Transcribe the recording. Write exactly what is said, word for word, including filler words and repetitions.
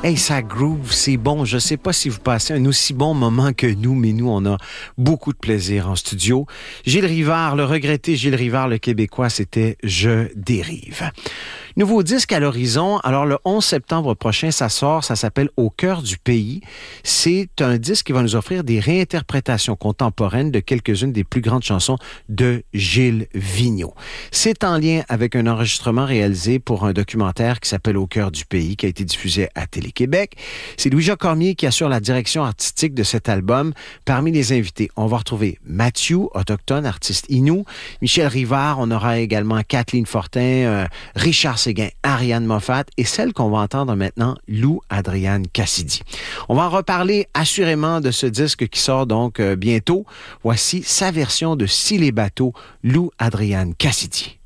Hey, ça groove, c'est bon. Je sais pas si vous passez un aussi bon moment que nous, mais nous, on a beaucoup de plaisir en studio. Gilles Rivard, le regretté Gilles Rivard, le Québécois, c'était « Je dérive ». Nouveau disque à l'horizon. Alors, le onze septembre prochain, ça sort. Ça s'appelle « Au cœur du pays ». C'est un disque qui va nous offrir des réinterprétations contemporaines de quelques-unes des plus grandes chansons de Gilles Vigneault. C'est en lien avec un enregistrement réalisé pour un documentaire qui s'appelle « Au cœur du pays », qui a été diffusé à Télé-Québec. C'est Louis-Jacques Cormier qui assure la direction artistique de cet album. Parmi les invités, on va retrouver Mathieu, autochtone, artiste Innu, Michel Rivard, on aura également Kathleen Fortin, euh, Richard Séguin, Ariane Moffat et celle qu'on va entendre maintenant, Lou Adrienne Cassidy. On va en reparler assurément de ce disque qui sort donc euh, bientôt. Voici sa version de Si les bateaux, Lou Adrienne Cassidy.